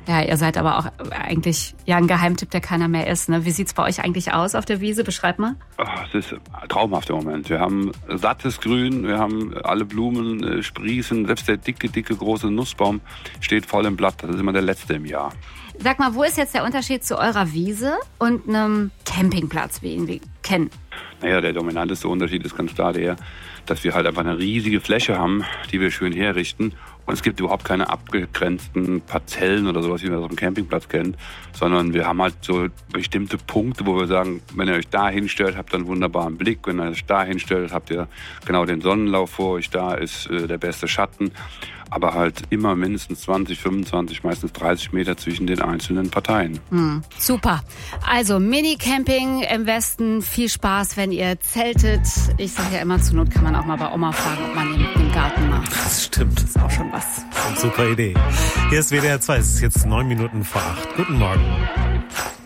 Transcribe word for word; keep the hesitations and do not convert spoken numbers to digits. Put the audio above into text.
Ja, ihr seid aber auch eigentlich ja ein Geheimtipp, der keiner mehr ist. Ne? Wie sieht's bei euch eigentlich aus auf der Wiese? Beschreib mal. Oh, es ist traumhaft im Moment. Wir haben sattes Grün, wir haben alle Blumen äh, sprießen, selbst der dicke, dicke, große Nussbaum steht voll im Blatt. Das ist immer der letzte im Jahr. Sag mal, wo ist jetzt der Unterschied zu eurer Wiese und einem Campingplatz, wie ihn wir kennen? Naja, der dominanteste Unterschied ist ganz klar der, dass wir halt einfach eine riesige Fläche haben, die wir schön herrichten. Und es gibt überhaupt keine abgegrenzten Parzellen oder sowas, wie man das auf dem Campingplatz kennt, sondern wir haben halt so bestimmte Punkte, wo wir sagen, wenn ihr euch da hinstellt, habt ihr einen wunderbaren Blick. Wenn ihr euch da hinstellt, habt ihr genau den Sonnenlauf vor euch. Da ist äh, der beste Schatten. Aber halt immer mindestens zwanzig, fünfundzwanzig, meistens dreißig Meter zwischen den einzelnen Parteien. Hm, super. Also Mini-Camping im Westen. Viel Spaß, wenn ihr zeltet. Ich sage ja immer, zur Not kann man auch mal bei Oma fragen, ob man den im Garten macht. Das stimmt. Das ist auch schon was. Super Idee. Hier ist W D R zwei. Es ist jetzt neun Minuten vor acht. Guten Morgen.